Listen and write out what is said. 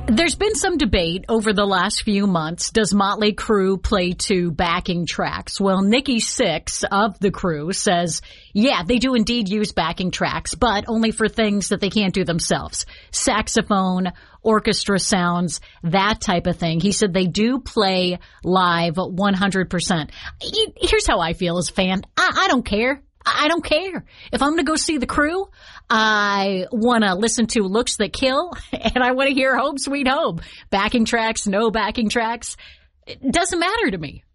There's been some debate over the last few months. Does Motley Crue play to backing tracks? Well, Nikki Sixx of the Crue says, yeah, they do indeed use backing tracks, but only for things that they can't do themselves. Saxophone, orchestra sounds, that type of thing. He said they do play live 100%. Here's how I feel as a fan. I don't care. I don't care. If I'm going to go see the Crue, I want to listen to Looks That Kill, and I want to hear Home Sweet Home. Backing tracks, no backing tracks. It doesn't matter to me.